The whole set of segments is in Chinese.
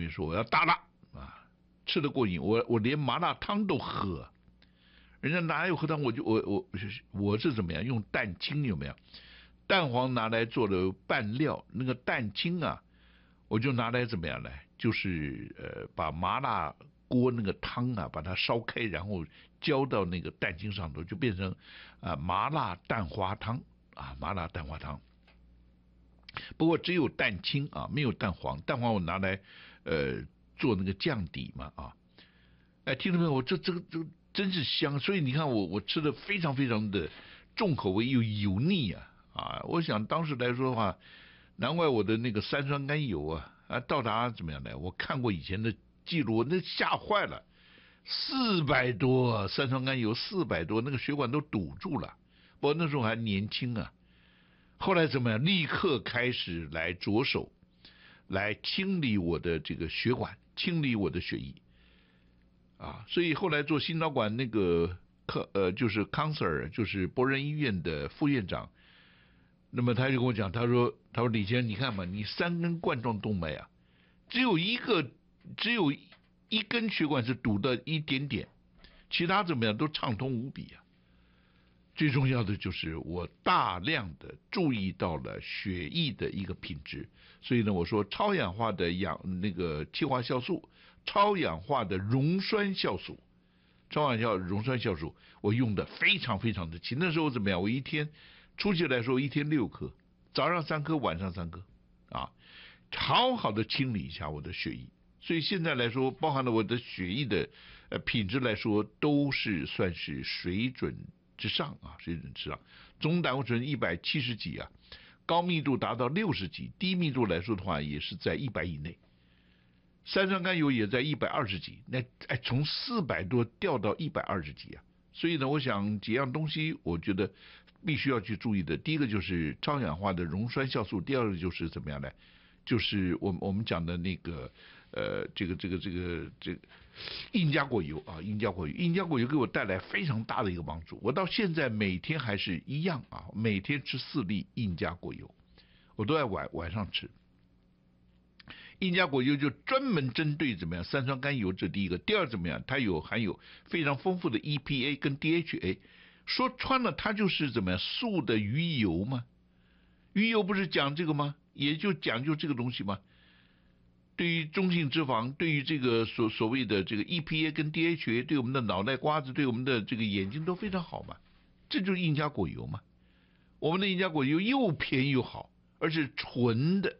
面说我要大辣啊，吃得过瘾，我连麻辣汤都喝。人家哪有喝汤，我是怎么样用蛋清有没有？蛋黄拿来做的拌料，那个蛋清啊，我就拿来怎么样呢？就是把麻辣锅那个汤啊，把它烧开，然后浇到那个蛋清上头，就变成麻辣蛋花汤啊，麻辣蛋花汤。不过只有蛋清啊，没有蛋黄，蛋黄我拿来做那个酱底嘛啊。哎，听到没有？我这真是香，所以你看我吃的非常非常的重口味又油腻啊！我想当时来说的话，难怪我的那个三酸甘油到达怎么样呢？我看过以前的记录，那吓坏了，400多三酸甘油400多，那个血管都堵住了。我那时候还年轻啊，后来怎么样？立刻开始来着手来清理我的这个血管，清理我的血液。所以后来做心导管那个就是康 Sir， 就是博仁医院的副院长，那么他就跟我讲，他说李先生，你看嘛，你3根冠状动脉啊，只有一根血管是堵的一点点，其他怎么样都畅通无比啊。最重要的就是我大量的注意到了血液的一个品质，所以呢，我说超氧化的那个气化酵素，超氧化的溶栓酵素，溶栓酵素，我用的非常非常的勤。那时候怎么样？我一天初期来说，一天6颗，早上3颗，晚上3颗，好好的清理一下我的血液。所以现在来说，包含了我的血液的品质来说，都是算是水准之上，总胆固醇170几啊，高密度达到60几，低密度来说的话也是在100以内，三酸甘油也在120几，那从400多掉到120几啊。所以呢，我想几样东西，我觉得必须要去注意的。第一个就是超氧化的溶栓酵素，第二个就是怎么样呢？就是我们讲的那个这个印加果油啊，印加果油给我带来非常大的一个帮助。我到现在每天还是一样每天吃4粒印加果油，我都在晚上吃。印加果油就专门针对怎么样三酸甘油，这第一个。第二怎么样？它含有非常丰富的 EPA 跟 DHA， 说穿了它就是怎么样素的鱼油嘛。鱼油不是讲这个吗？也就讲究这个东西嘛。对于中性脂肪，对于这个所谓的这个 EPA 跟 DHA， 对我们的脑袋瓜子，对我们的这个眼睛都非常好嘛。这就是印加果油嘛。我们的印加果油又便宜又好，而且纯的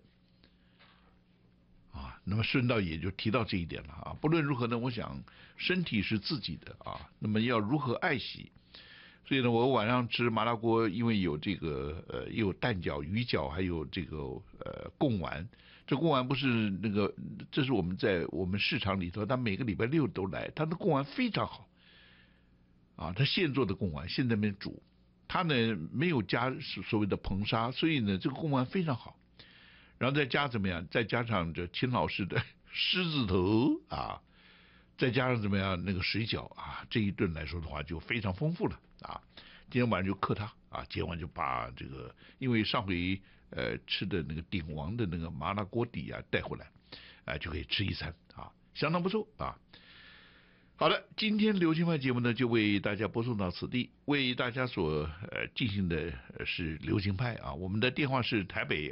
那么顺道也就提到这一点了不论如何呢，我想身体是自己的那么要如何爱惜。所以呢，我晚上吃麻辣锅，因为有这个有蛋饺、鱼饺，还有这个贡丸。这贡丸不是那个，这是我们在我们市场里头，他每个礼拜6都来，他的贡丸非常好他现做的贡丸，现在那边煮，他呢没有加所谓的硼砂，所以呢这个贡丸非常好。然后再加怎么样？再加上这秦老师的狮子头再加上怎么样那个水饺这一顿来说的话就非常丰富了今天晚上就克它今天晚上就把这个，因为上回吃的那个鼎王的那个麻辣锅底带回来就可以吃一餐相当不错好的，今天流行派节目呢就为大家播送到此地，为大家所进行的是流行派我们的电话是台北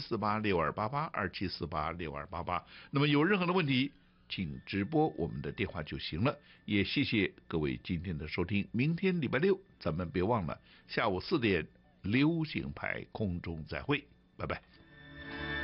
27486288，27486288。那么有任何的问题，请直拨我们的电话就行了。也谢谢各位今天的收听，明天礼拜6咱们别忘了下午4点流行派空中再会，拜拜。